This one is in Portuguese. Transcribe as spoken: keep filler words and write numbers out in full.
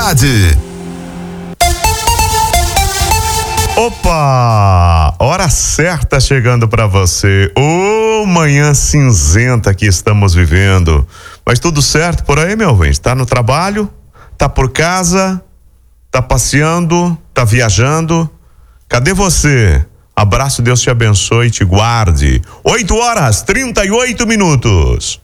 Opa! Hora certa chegando para você. Ô, manhã cinzenta que estamos vivendo. Mas tudo certo por aí, meu bem? Tá no trabalho? Tá por casa? Tá passeando? Tá viajando? Cadê você? Abraço, Deus te abençoe e te guarde. oito horas, trinta e oito minutos.